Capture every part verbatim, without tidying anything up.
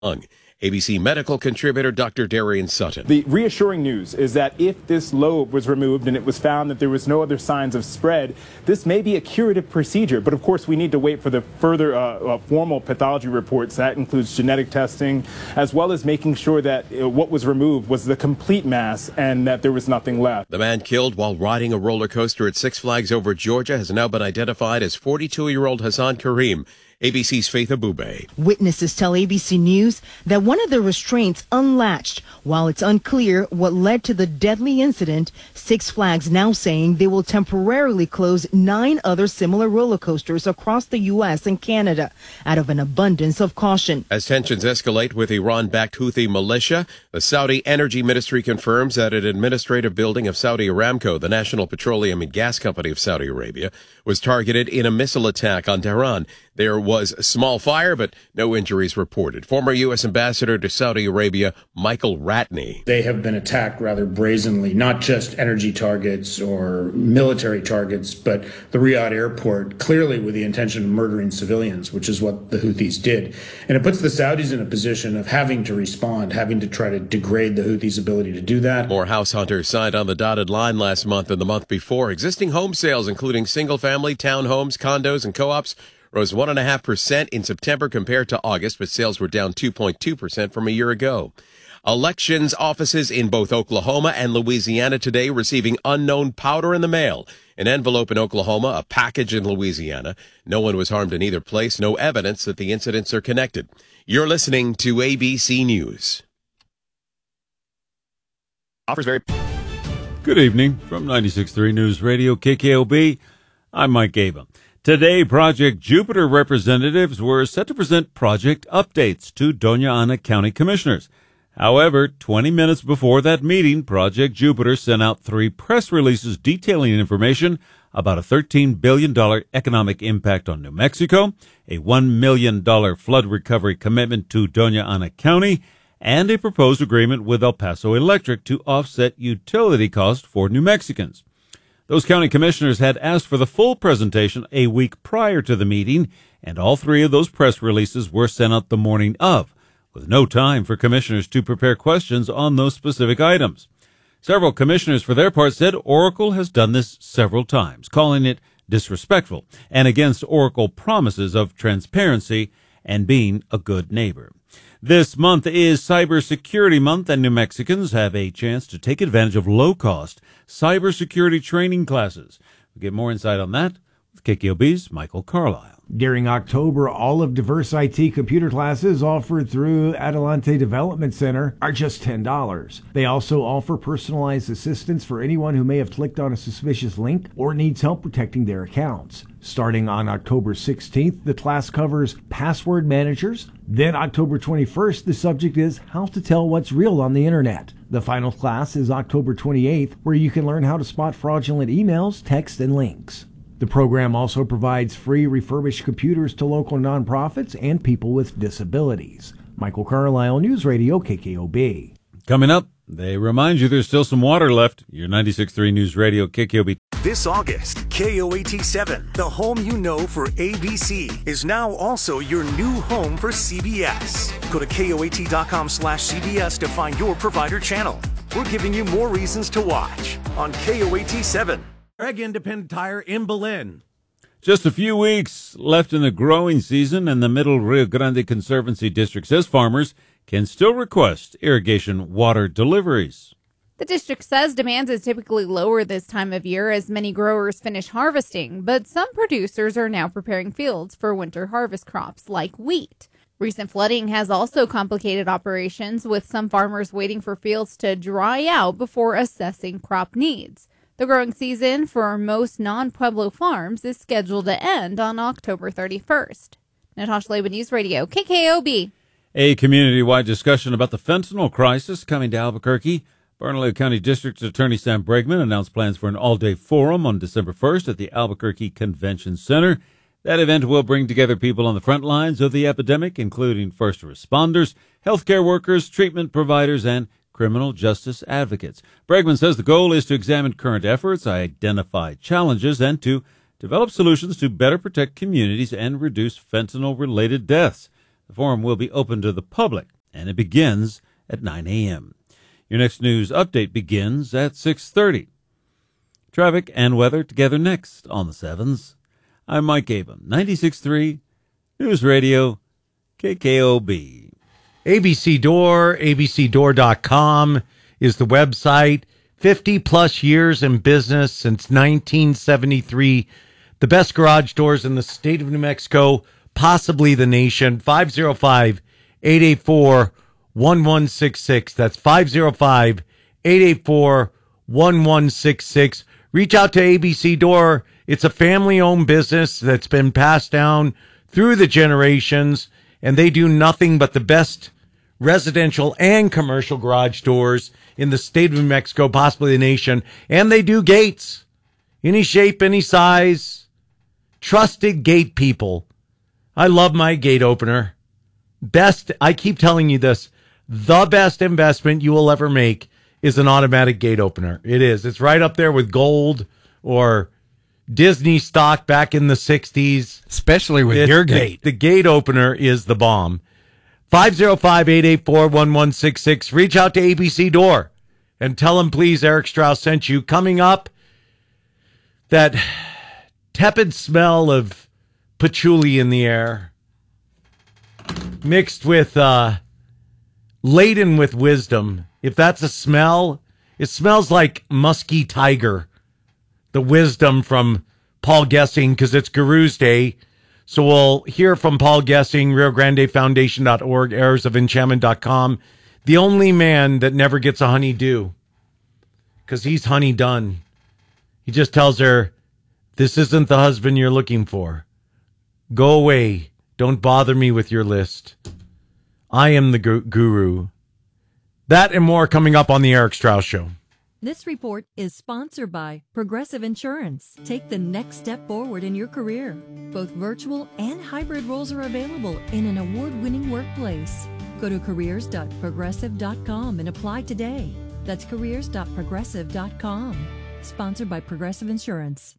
A B C medical contributor Doctor Darian Sutton. The reassuring news is that if this lobe was removed and it was found that there was no other signs of spread, this may be a curative procedure. But of course, we need to wait for the further uh, uh, formal pathology reports. That includes genetic testing, as well as making sure that uh, what was removed was the complete mass and that there was nothing left. The man killed while riding a roller coaster at Six Flags Over Georgia has now been identified as forty-two-year-old Hassan Kareem. A B C's Faith Abube. Witnesses tell A B C News that one of the restraints unlatched. While it's unclear what led to the deadly incident, Six Flags now saying they will temporarily close nine other similar roller coasters across the U S and Canada out of an abundance of caution. As tensions escalate with Iran-backed Houthi militia, the Saudi Energy Ministry confirms that an administrative building of Saudi Aramco, the national petroleum and gas company of Saudi Arabia, was targeted in a missile attack on Tehran. There was a small fire, but no injuries reported. Former U S Ambassador to Saudi Arabia, Michael Ratney. They have been attacked rather brazenly, not just energy targets or military targets, but the Riyadh airport, clearly with the intention of murdering civilians, which is what the Houthis did. And it puts the Saudis in a position of having to respond, having to try to degrade the Houthis' ability to do that. More house hunters signed on the dotted line last month and the month before. Existing home sales, including single-family, townhomes, condos, and co-ops, rose one point five percent in September compared to August, but sales were down two point two percent from a year ago. Elections offices in both Oklahoma and Louisiana today receiving unknown powder in the mail. An envelope in Oklahoma, a package in Louisiana. No one was harmed in either place. No evidence that the incidents are connected. You're listening to A B C News. Offers very. Good evening from ninety-six point three News Radio K K O B. I'm Mike Ava. Today, Project Jupiter representatives were set to present project updates to Doña Ana County commissioners. However, twenty minutes before that meeting, Project Jupiter sent out three press releases detailing information about a thirteen billion dollars economic impact on New Mexico, a one million dollars flood recovery commitment to Doña Ana County, and a proposed agreement with El Paso Electric to offset utility costs for New Mexicans. Those county commissioners had asked for the full presentation a week prior to the meeting, and all three of those press releases were sent out the morning of, with no time for commissioners to prepare questions on those specific items. Several commissioners, for their part, said Oracle has done this several times, calling it disrespectful and against Oracle promises of transparency and being a good neighbor. This month is Cybersecurity Month, and New Mexicans have a chance to take advantage of low-cost cybersecurity training classes. We'll get more insight on that with K K O B's Michael Carlisle. During October, all of diverse I T computer classes offered through Adelante Development Center are just ten dollars. They also offer personalized assistance for anyone who may have clicked on a suspicious link or needs help protecting their accounts. Starting on October sixteenth, the class covers password managers. Then October twenty-first, the subject is how to tell what's real on the internet. The final class is October twenty-eighth, where you can learn how to spot fraudulent emails, text, and links. The program also provides free refurbished computers to local nonprofits and people with disabilities. Michael Carlisle, News Radio K K O B. Coming up, they remind you there's still some water left. Your ninety-six point three News Radio K K O B. This August, K O A T seven, the home you know for A B C, is now also your new home for C B S. Go to K O A T dot com slash C B S to find your provider channel. We're giving you more reasons to watch on K O A T seven. Greg Independent Tire in Belen. Just a few weeks left in the growing season, and the Middle Rio Grande Conservancy District says farmers can still request irrigation water deliveries. The district says demand is typically lower this time of year as many growers finish harvesting, but some producers are now preparing fields for winter harvest crops like wheat. Recent flooding has also complicated operations, with some farmers waiting for fields to dry out before assessing crop needs. The growing season for most non-Pueblo farms is scheduled to end on October thirty-first. Natasha Laban, News Radio, K K O B. A community-wide discussion about the fentanyl crisis coming to Albuquerque. Bernalillo County District Attorney Sam Bregman announced plans for an all-day forum on December first at the Albuquerque Convention Center. That event will bring together people on the front lines of the epidemic, including first responders, healthcare workers, treatment providers, and criminal justice advocates. Bregman says the goal is to examine current efforts, identify challenges, and to develop solutions to better protect communities and reduce fentanyl-related deaths. The forum will be open to the public, and it begins at nine a.m. Your next news update begins at six thirty. Traffic and weather together next on the sevens. I'm Mike Abram, ninety-six point three News Radio, K K O B. A B C Door, A B C door dot com is the website. fifty plus years in business since nineteen seventy-three. The best garage doors in the state of New Mexico, possibly the nation. five oh five, eight eight four, one one six six. That's five oh five, eight eight four, one one six six. Reach out to A B C Door. It's a family-owned business that's been passed down through the generations, and they do nothing but the best residential and commercial garage doors in the state of New Mexico, possibly the nation. And they do gates. Any shape, any size. Trusted gate people. I love my gate opener. Best, I keep telling you this, the best investment you will ever make is an automatic gate opener. It is. It's right up there with gold or Disney stock back in the sixties. Especially with It's your the- gate. The gate opener is the bomb. five oh five, eight eight four, one one six six. Reach out to A B C Door and tell them, please, Eric Strauss sent you. Coming up, that tepid smell of patchouli in the air, mixed with, uh, laden with wisdom. If that's a smell, it smells like musky tiger. The wisdom from Paul Gessing, because it's Guru's Day. So we'll hear from Paul Gessing, Rio Grande Foundation dot org, heirs of enchantment dot com. The only man that never gets a honeydew, because he's honey done. He just tells her, this isn't the husband you're looking for. Go away. Don't bother me with your list. I am the gu- guru. That and more coming up on the Eric Strauss Show. This report is sponsored by Progressive Insurance. Take the next step forward in your career. Both virtual and hybrid roles are available in an award-winning workplace. Go to careers dot progressive dot com and apply today. That's careers dot progressive dot com. Sponsored by Progressive Insurance.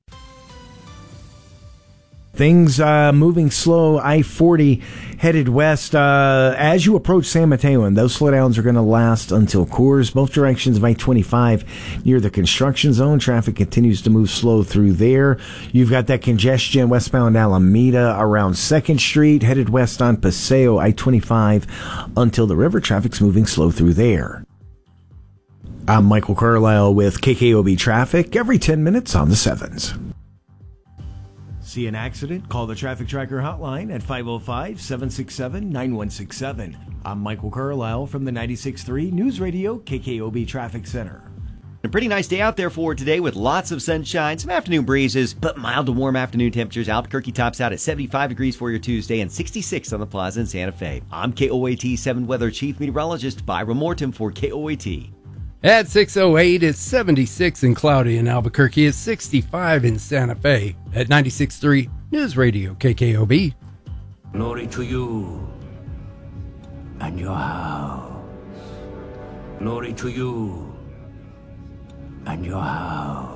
Things uh, moving slow. I forty headed west. Uh, as you approach San Mateo, and those slowdowns are going to last until Coors. Both directions of I twenty-five near the construction zone. Traffic continues to move slow through there. You've got that congestion westbound Alameda around second Street. Headed west on Paseo, I twenty-five until the river. Traffic's moving slow through there. I'm Michael Carlisle with K K O B Traffic. Every ten minutes on the sevens. See an accident? Call the Traffic Tracker hotline at five oh five, seven six seven, nine one six seven. I'm Michael Carlisle from the ninety-six point three News Radio K K O B Traffic Center. A pretty nice day out there for today with lots of sunshine, some afternoon breezes, but mild to warm afternoon temperatures. Albuquerque tops out at seventy-five degrees for your Tuesday and sixty-six on the Plaza in Santa Fe. I'm K O A T seven Weather Chief Meteorologist Byron Morton for K O A T. At six oh eight, it's seventy-six and cloudy in Albuquerque. It's sixty-five in Santa Fe. At ninety-six point three News Radio K K O B. Glory to you and your house. Glory to you and your house.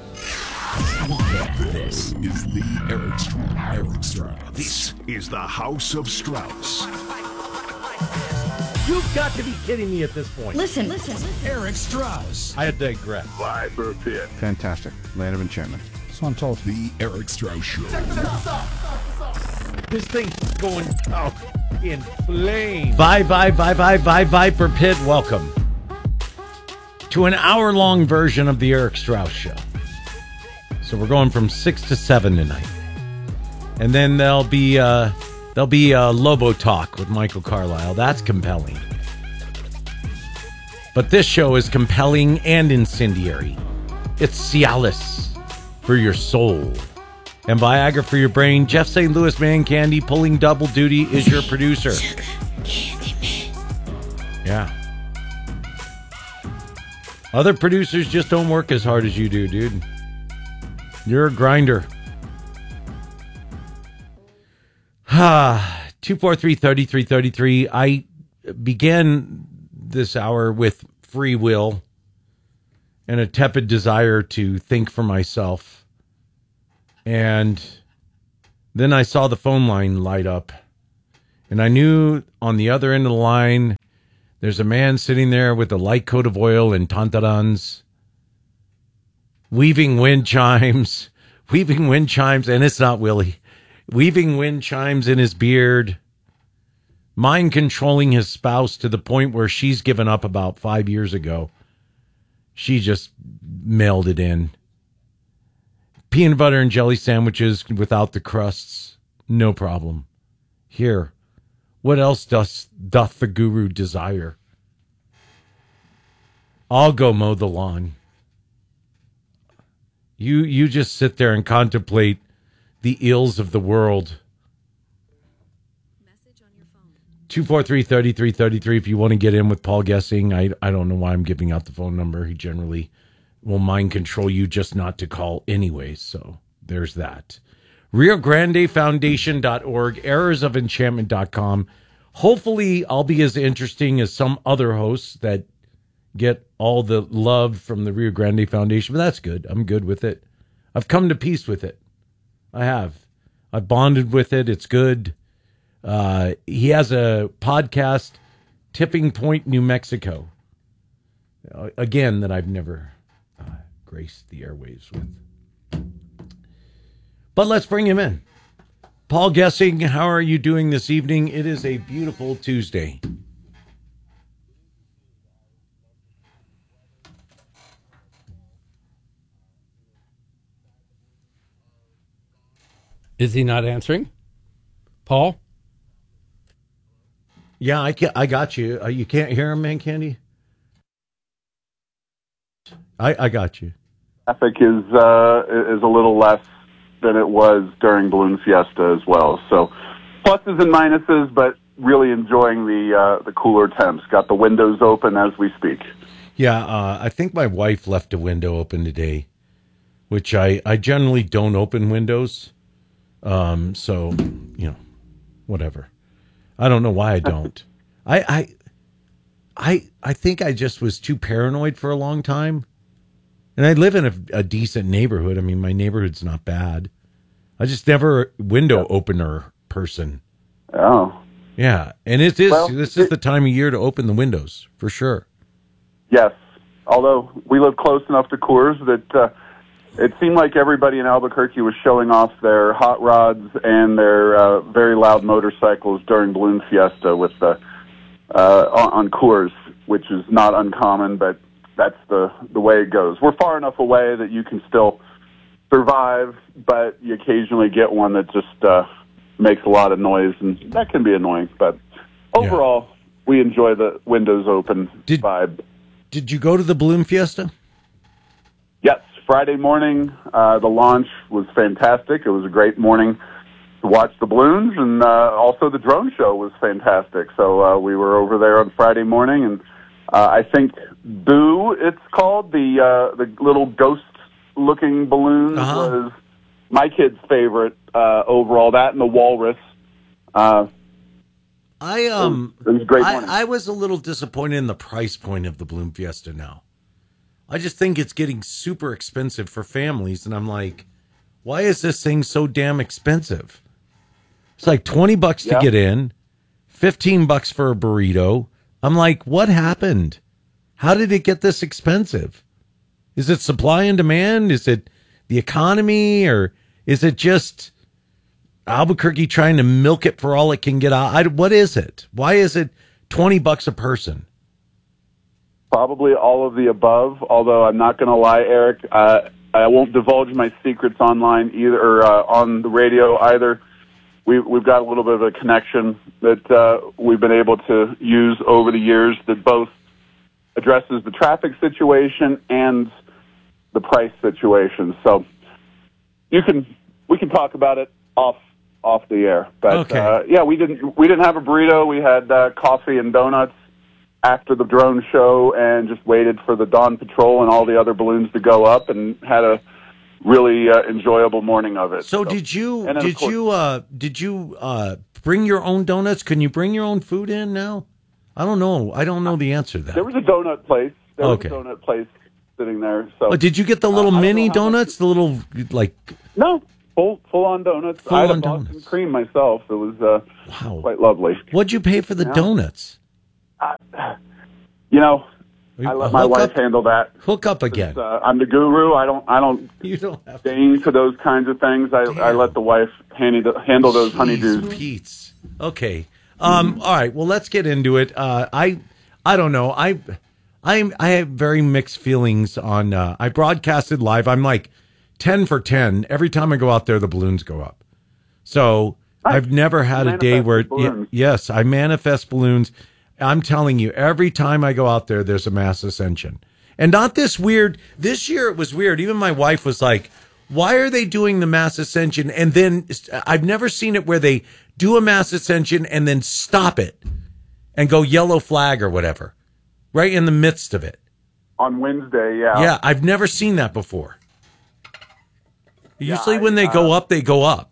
This is the Eric Strauss. Eric Strauss. This is the House of Strauss. You've got to be kidding me at this point. Listen, listen. Eric Strauss. I digress. Viper Pit. Fantastic. Land of Enchantment. So I'm told. The Eric Strauss Show. This thing's going out in flames. Bye, bye, bye, bye, bye, Viper Pit. Welcome to an hour-long version of the Eric Strauss Show. So we're going from six to seven tonight, and then there'll be uh, there'll be uh, Lobo Talk with Michael Carlisle. That's compelling. But this show is compelling and incendiary. It's Cialis for your soul and Viagra for your brain. Jeff Saint Louis Man Candy pulling double duty is your producer. Yeah. Other producers just don't work as hard as you do, dude. You're a grinder. Ah, two four three, three three three three. I began this hour with free will and a tepid desire to think for myself. And then I saw the phone line light up. And I knew on the other end of the line, there's a man sitting there with a light coat of oil and tantarans, weaving wind chimes, weaving wind chimes, and it's not Willie, weaving wind chimes in his beard, mind controlling his spouse to the point where she's given up about five years ago. She just mailed it in. Peanut butter and jelly sandwiches without the crusts, no problem. Here, what else doth, doth the guru desire? I'll go mow the lawn. You you just sit there and contemplate the ills of the world. two four three, three three three three if you want to get in with Paul Gessing. I, I don't know why I'm giving out the phone number. He generally will mind control you just not to call anyway. So there's that. Rio Grande Foundation dot org, errors of enchantment dot com. Hopefully I'll be as interesting as some other hosts that get all the love from the Rio Grande Foundation, but that's good. I'm good with it. I've come to peace with it. I have. I've bonded with it. It's good. Uh, he has a podcast, Tipping Point, New Mexico. Uh, again, that I've never uh, graced the airwaves with. But let's bring him in. Paul Gessing, how are you doing this evening? It is a beautiful Tuesday. Is he not answering? Paul? Yeah, I can, I got you. Uh, you can't hear him, man, Candy? I, I got you. Traffic is uh, is a little less than it was during Balloon Fiesta as well. So pluses and minuses, but really enjoying the uh, the cooler temps. Got the windows open as we speak. Yeah, uh, I think my wife left a window open today, which I, I generally don't open windows. Um, so, you know, whatever. I don't know why I don't. I, I, I, I think I just was too paranoid for a long time. And I live in a, a decent neighborhood. I mean, my neighborhood's not bad. I just never window opener person. Oh. Yeah. And it is, Well, this is the time of year to open the windows, for sure. Yes, although we live close enough to Coors that uh, it seemed like everybody in Albuquerque was showing off their hot rods and their uh, very loud motorcycles during Balloon Fiesta with the uh, on, on Coors, which is not uncommon, but that's the, the way it goes. We're far enough away that you can still survive, but you occasionally get one that just uh, makes a lot of noise, and that can be annoying. But overall, yeah. we enjoy the windows open Did, vibe. Did you go to the Balloon Fiesta? Yes, Friday morning. Uh, the launch was fantastic. It was a great morning to watch the balloons, and uh, also the drone show was fantastic. So uh, we were over there on Friday morning, and uh, I think Boo, it's called, the uh, the little ghost-looking balloon uh-huh. was my kid's favorite uh, overall. That and the walrus. Uh, I um, it was, it was a great morning. I, I was a little disappointed in the price point of the Balloon Fiesta now. I just think it's getting super expensive for families, and I'm like, why is this thing so damn expensive? It's like twenty bucks to yeah. get in, fifteen bucks for a burrito. I'm like, what happened? How did it get this expensive? Is it supply and demand? Is it the economy, or is it just Albuquerque trying to milk it for all it can get out? I, what is it? Why is it twenty bucks a person? Probably all of the above, although I'm not going to lie, Eric. Uh, I won't divulge my secrets online either, or uh, on the radio either. We, we've got a little bit of a connection that uh, we've been able to use over the years that both addresses the traffic situation and the price situation. So you can we can talk about it off off the air. But okay. uh, yeah, we didn't we didn't have a burrito. We had uh, coffee and donuts after the drone show, and just waited for the Dawn Patrol and all the other balloons to go up, and had a really uh, enjoyable morning of it. So, so did you did did you uh, did you uh, bring your own donuts? Can you bring your own food in now? I don't know. I don't know the answer to that. There was a donut place. There okay. was a donut place sitting there. So oh, did you get the little uh, mini donuts? Much... The little like no. full full on donuts. Full I had on a Boston donuts. cream myself. It was uh, wow. quite lovely. What'd you pay for the Yeah. donuts? Uh, you know, I let my Hook wife up- handle that. Hook up again. Uh, I'm the guru. I don't. I don't. You don't have deign to those kinds of things. I, I let the wife handle handle those honeydews. Pete's. Okay. Um, all right. Well, let's get into it. Uh, I, I don't know. I, I, I have very mixed feelings on. Uh, I broadcasted live. I'm like ten for ten every time I go out there. The balloons go up. So I've never had a day where. Y- yes, I manifest balloons. I'm telling you, every time I go out there, there's a mass ascension, and not this weird. This year it was weird. Even my wife was like, "Why are they doing the mass ascension?" And then I've never seen it where they do a mass ascension and then stop it and go yellow flag or whatever, right in the midst of it. On Wednesday, yeah. Yeah, I've never seen that before. Usually Yeah, I, when they go uh, up, they go up.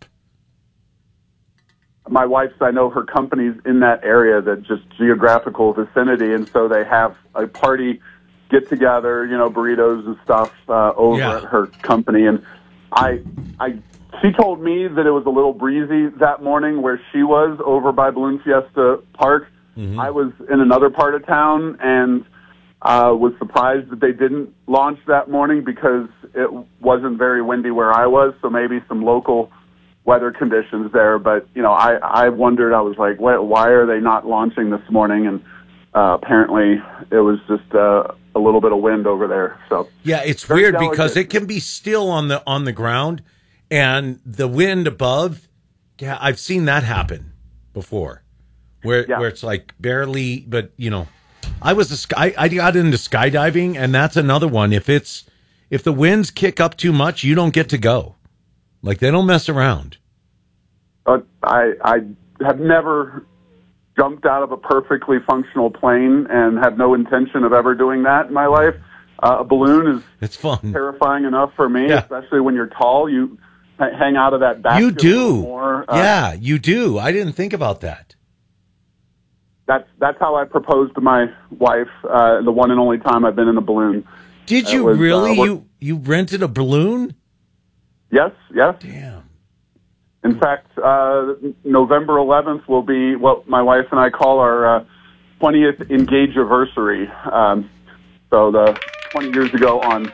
My wife's, I know her company's in that area, that just geographical vicinity, and so they have a party get together, you know, burritos and stuff uh, over Yeah. at her company. And I, I, she told me that it was a little breezy that morning where she was over by Balloon Fiesta Park. Mm-hmm. I was in another part of town and uh, was surprised that they didn't launch that morning because it wasn't very windy where I was. So maybe some local weather conditions there, but you know, I, I wondered, I was like, why, why are they not launching this morning? And uh, apparently it was just uh, a little bit of wind over there. So Yeah, it's very weird delicate. because it can be still on the on the ground and the wind above. Yeah, I've seen that happen before, where Yeah. where it's like barely, but you know, I was a sky. I got into skydiving, and that's another one. If it's if the winds kick up too much, you don't get to go. Like they don't mess around. Uh, I, I have never jumped out of a perfectly functional plane and have no intention of ever doing that in my life. Uh, a balloon is it's fun, terrifying enough for me, Yeah. especially when you're tall. You h- hang out of that basket You a little do, more. Uh, yeah, you do. I didn't think about that. That's that's how I proposed to my wife. Uh, the one and only time I've been in a balloon. Did It you was, uh, really? we're- you you rented a balloon? Yes, yes. Damn. In fact, uh, November eleventh will be what my wife and I call our uh, twentieth engage-iversary. Um, so the twenty years ago on,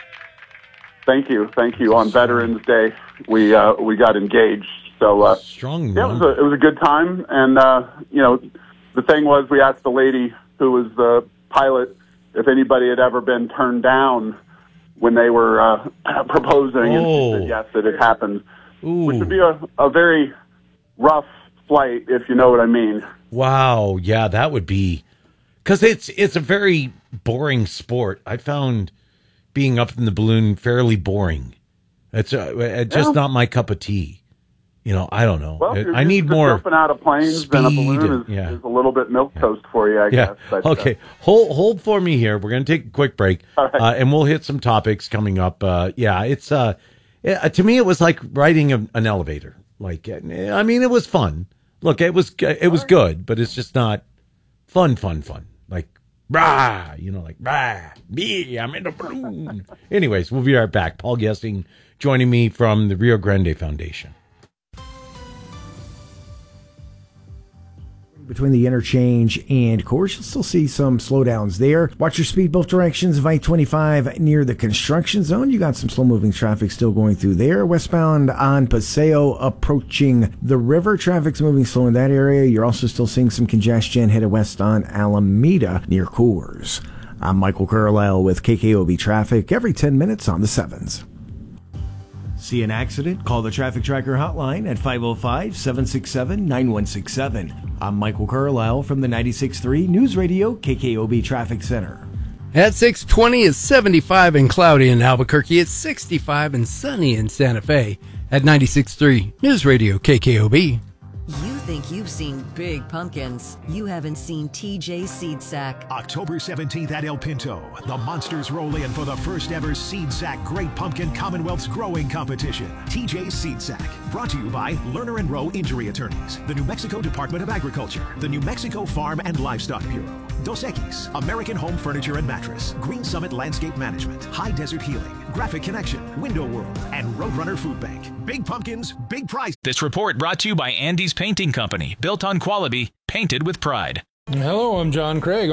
thank you, thank you, on Veterans Day, we uh, we got engaged. So uh, strong. Yeah, it was a, it was a good time, and uh, you know, the thing was, we asked the lady who was the pilot if anybody had ever been turned down when they were uh, proposing, and she said yes, it had happened, which would be a, a very rough flight, if you know what I mean. Wow, yeah, that would be, because it's it's a very boring sport. I found being up in the balloon fairly boring. It's uh, it's just Yeah. not my cup of tea. You know, I don't know. Well, if you're I used need to more. jumping out of planes, then a speed balloon and- is, yeah. is a little bit milk toast for you, I Yeah. guess. But, uh, Okay. Hold hold for me here. We're going to take a quick break, All right. uh, and we'll hit some topics coming up. Uh, yeah, it's uh, yeah, to me it was like riding a, an elevator. Like, uh, I mean, it was fun. Look, it was it was good, but it's just not fun, fun, fun. Like, rah, you know, like rah, me, I'm in a balloon. Anyways, we'll be right back. Paul Gessing joining me from the Rio Grande Foundation. Between the interchange and Coors, you'll still see some slowdowns there. Watch your speed both directions of I twenty-five near the construction zone. You got some slow-moving traffic still going through there. Westbound on Paseo approaching the river. Traffic's moving slow in that area. You're also still seeing some congestion headed west on Alameda near Coors. I'm Michael Carlisle with K K O B Traffic every ten minutes on the sevens. See an accident? Call the Traffic Tracker hotline at five oh five, seven six seven, nine one six seven. I'm Michael Carlisle from the ninety-six point three News Radio K K O B Traffic Center. At six twenty, it's seventy-five and cloudy in Albuquerque. It's sixty-five and sunny in Santa Fe. At ninety-six point three News Radio K K O B. You think you've seen big pumpkins. You haven't seen T J Seed Sack. October seventeenth at El Pinto, the Monsters roll in for the first ever Seed Sack Great Pumpkin Commonwealth's Growing Competition. T J Seed Sack, brought to you by Lerner and Rowe Injury Attorneys, the New Mexico Department of Agriculture, the New Mexico Farm and Livestock Bureau, Dos Equis, American Home Furniture and Mattress, Green Summit Landscape Management, High Desert Healing, Graphic Connection, Window World, and Roadrunner Food Bank. Big pumpkins, big price. This report brought to you by Andy's Painting Company, built on quality, painted with pride. Hello, I'm John Craig.